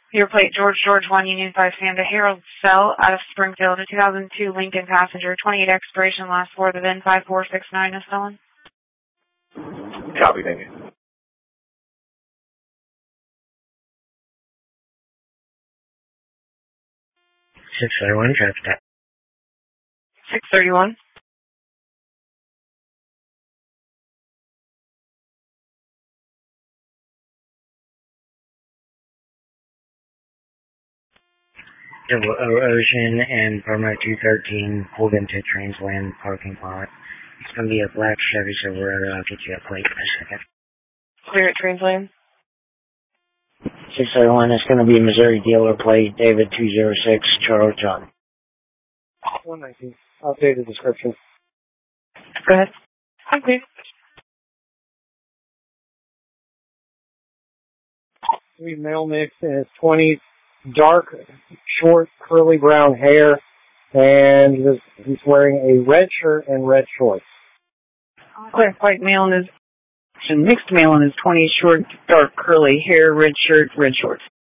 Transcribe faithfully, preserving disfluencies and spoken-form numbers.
Your plate, George George one Union five Sam to Harold Sell out of Springfield, a two thousand two Lincoln Passenger, twenty-eight expiration, last four of the V I N five four six nine is stolen. Copy, thank you. six thirty-one, traffic stop. six thirty-one. Double Ocean and Burma two thirteen pulled into Transland parking lot. It's going to be a black Chevy Silverado. I'll get you a plate in a second. Clear at Transland. six thirty-one, it's going to be a Missouri dealer plate, David two oh six, Charles John. one nineteen, updated description. Go ahead. Okay. Sweet male mix in his twenties, dark, short, curly brown hair, and he was, he's wearing a red shirt and red shorts. Clear white male in his, mixed male in his twenties, short, dark, curly hair, red shirt, red shorts.